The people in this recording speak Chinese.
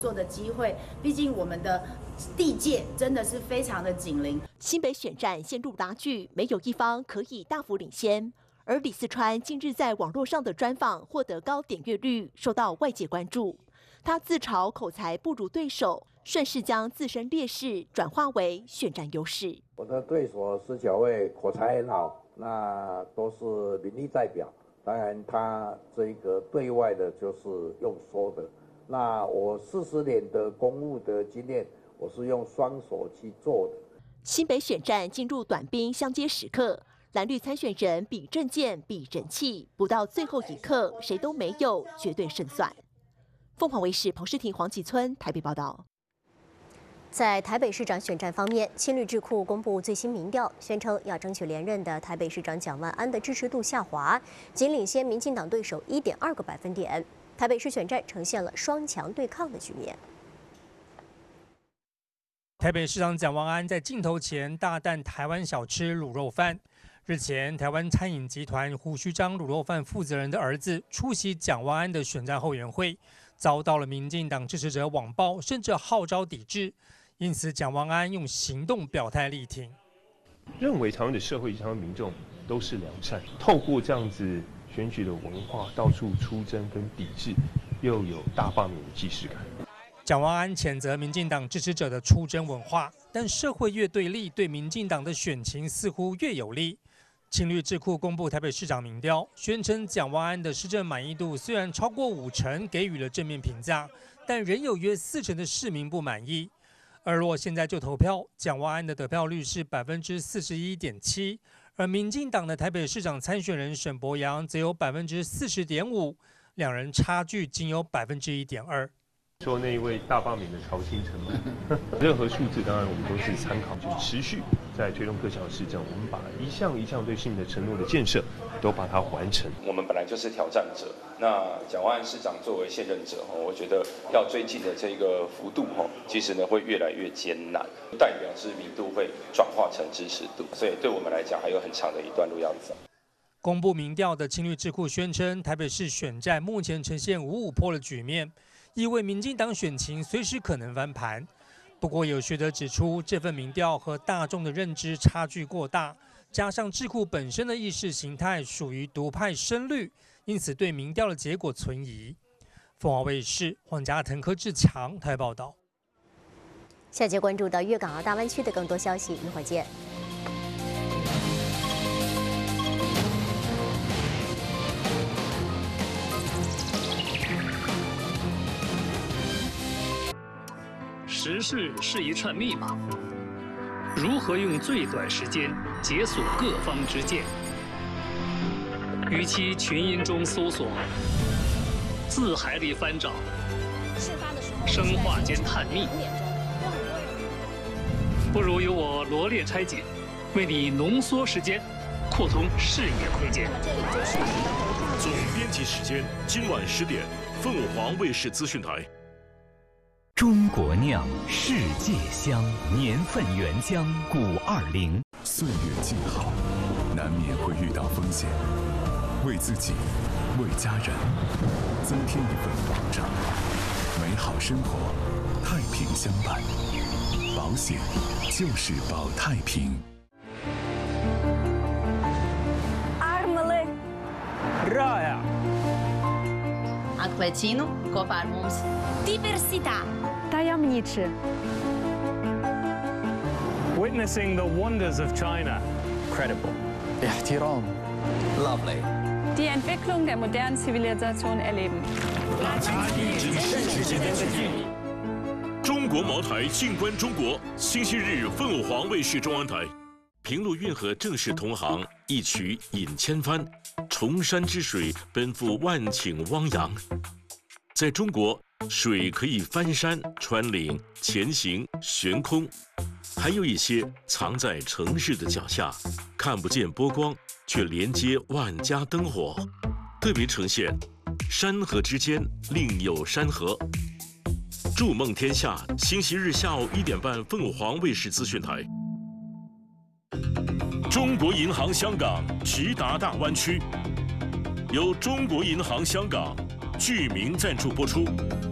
作的机会，毕竟我们的地界真的是非常的紧邻。 新北选战陷入拉锯，没有一方可以大幅领先。而李四川近日在网络上的专访获得高点阅率，受到外界关注。他自嘲口才不如对手，顺势将自身劣势转化为选战优势。 我的对手19位口才很好，那都是民意代表。当然，他这个对外的就是用说的。那我40年的公务的经验，我是用双手去做的。 新北选战进入短兵相接时刻，蓝绿参选人比政见比人气，不到最后一刻，谁都没有绝对胜算。凤凰卫视彭诗婷、黄启村台北报道。 在台北市长选战方面，青绿智库公布最新民调，宣称要争取连任的台北市长蒋万安的支持度下滑，仅领先民进党对手1.2个百分点。台北市选战呈现了双强对抗的局面。 台北市长蒋万安在镜头前大啖台湾小吃卤肉饭。日前，台湾餐饮集团胡须章卤肉饭负责人的儿子出席蒋万安的选战后援会，遭到了民进党支持者网暴，甚至号召抵制。因此，蒋万安用行动表态力挺， 认为台湾的社会、台湾民众都是良善，透过这样子选举的文化，到处出征跟抵制，又有大罢免的既视感。 蒋万安谴责民进党支持者的出征文化，但社会越对立，对民进党的选情似乎越有利。青绿智库公布台北市长民调，宣称蒋万安的施政满意度虽然超过50%，给予了正面评价，但仍有约40%的市民不满意。而若现在就投票，蒋万安的得票率是41.7%，而民进党的台北市长参选人沈伯洋则有40.5%，两人差距仅有1.2%。 说那一位大罢免的曹新成，任何数字当然我们都是参考，就是持续在推动各项市政，我们把一项一项对市民的承诺的建设都把它完成。 我们本来就是挑战者，那蒋万安市长作为现任者，我觉得要追进的这个幅度，其实呢会越来越艰难，代表知名度会转化成支持度，所以对我们来讲还有很长的一段路要走。 公布民调的青绿智库宣称，台北市选战目前呈现5-5波的局面。意味民进党选情随时可能翻盘。不过有学者指出，这份民调和大众的认知差距过大，加上智库本身的意识形态属于独派深绿，因此对民调的结果存疑。凤凰卫视黄家腾、柯志强台报道。 下节关注到粤港澳大湾区的更多消息，一会儿见。 时事是一串密码，如何用最短时间解锁各方之见？与其群音中搜索，字海里翻找，生化间探秘，不如由我罗列拆解，为你浓缩时间，扩通视野空间。 总编辑时间今晚10点，凤凰卫视资讯台。 中国酿，世界香，年份原浆520。 岁月静好，难免会遇到风险，为自己，为家人，增添一份保障，美好生活，太平相伴。保险就是保太平。 Armele. Raja. Acquaccino, Coparmus. Diversità. Tajemniczy. Witnessing the wonders of China. Credible. Ihtiram. Lovely. Die Entwicklung der modernen Zivilisation erleben. 中国茅台静观中国，星期日凤凰卫视中央台。平陆运河正是同行，一曲饮千帆，崇山之水奔赴万顷汪洋。在中国，水可以翻山、穿岭、前行、悬空，还有一些藏在城市的脚下，看不见波光，却连接万家灯火，特别呈现山河之间另有山河。筑梦天下，星期日下午1点半，凤凰卫视资讯台。中国银行香港直达大湾区，由中国银行香港居民赞助播出。